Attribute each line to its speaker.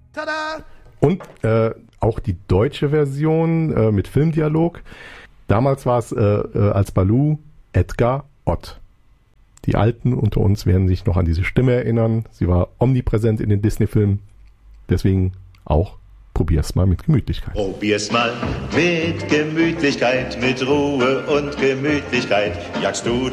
Speaker 1: Tada!
Speaker 2: Und auch die deutsche Version mit Filmdialog. Damals war es als Baloo Edgar Ott. Die Alten unter uns werden sich noch an diese Stimme erinnern. Sie war omnipräsent in den Disney-Filmen. Deswegen auch probier's mal mit Gemütlichkeit.
Speaker 3: Probier's mal mit Gemütlichkeit, mit Ruhe und Gemütlichkeit. Jagst du